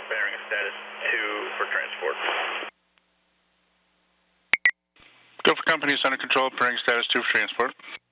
bearing status 2 for transport. Go for company is under control, bearing status 2 for transport.